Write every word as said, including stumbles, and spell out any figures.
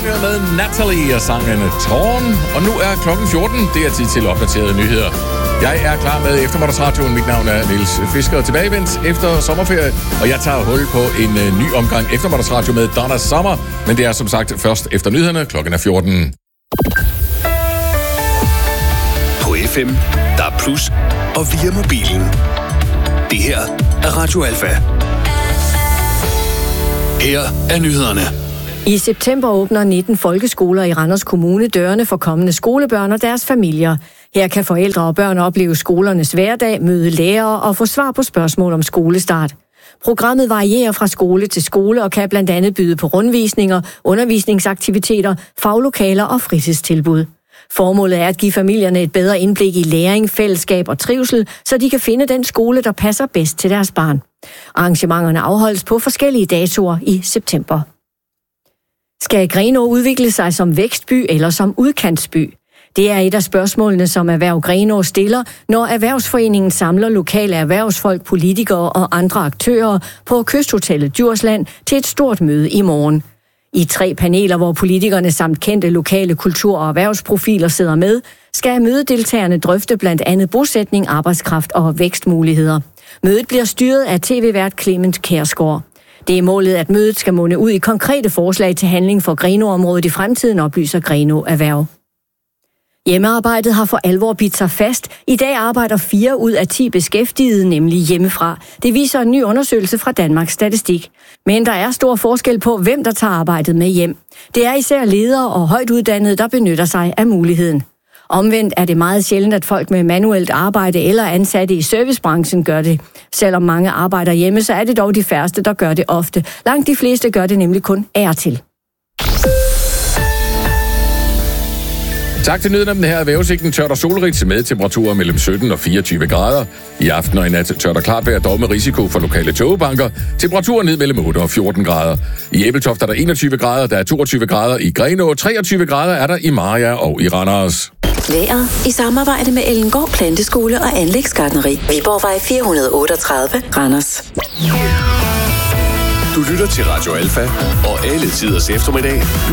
Daniel med Natalie og sangen Torn. Og nu er klokken fjorten. Det er tid til opdaterede nyheder. Jeg er klar med eftermiddagsradioen. Mit navn er Niels Fisker, tilbagevendt efter sommerferie. Og jeg tager hul på en uh, ny omgang eftermiddagsradio med Donna Summer. Men det er som sagt først efter nyhederne. Klokken er fjorten. På F M, der er plus og via mobilen. Det her er Radio Alfa. Her er nyhederne. I september åbner nitten folkeskoler i Randers Kommune dørene for kommende skolebørn og deres familier. Her kan forældre og børn opleve skolernes hverdag, møde lærere og få svar på spørgsmål om skolestart. Programmet varierer fra skole til skole og kan blandt andet byde på rundvisninger, undervisningsaktiviteter, faglokaler og fritidstilbud. Formålet er at give familierne et bedre indblik i læring, fællesskab og trivsel, så de kan finde den skole, der passer bedst til deres barn. Arrangementerne afholdes på forskellige datoer i september. Skal Grenaa udvikle sig som vækstby eller som udkantsby? Det er et af spørgsmålene, som Erhverv Grenaa stiller, når Erhvervsforeningen samler lokale erhvervsfolk, politikere og andre aktører på Kysthotellet Djursland til et stort møde i morgen. I tre paneler, hvor politikerne samt kendte lokale kultur- og erhvervsprofiler sidder med, skal mødedeltagerne drøfte blandt andet bosætning, arbejdskraft og vækstmuligheder. Mødet bliver styret af tv-vært Clement Kjærsgaard. Det er målet, at mødet skal munde ud i konkrete forslag til handling for Grenaa-området i fremtiden, oplyser Grenaa Erhverv. Hjemmearbejdet har for alvor bidt sig fast. I dag arbejder fire ud af ti beskæftigede nemlig hjemmefra. Det viser en ny undersøgelse fra Danmarks Statistik. Men der er stor forskel på, hvem der tager arbejdet med hjem. Det er især ledere og højt uddannede, der benytter sig af muligheden. Omvendt er det meget sjældent, at folk med manuelt arbejde eller ansatte i servicebranchen gør det. Selvom mange arbejder hjemme, så er det dog de færreste, der gør det ofte. Langt de fleste gør det nemlig kun af og til. Tak til nyheden om den her vejrudsigten. Tørt og solrigt med temperaturer mellem sytten og fireogtyve grader. I aften og i nat tørt og klart vejr, dog med risiko for lokale tågebanker. Temperaturer ned mellem otte og fjorten grader. I Ebeltoft er der enogtyve grader, der er toogtyve grader i Grenaa, treogtyve grader er der i Mariager og i Randers. Vejret i samarbejde med Ellengård Planteskole og Anlægsgartneri. Viborgvej fire hundrede otteogtredive, Randers. Du lytter til Radio Alfa og alle tiders eftermiddag. Du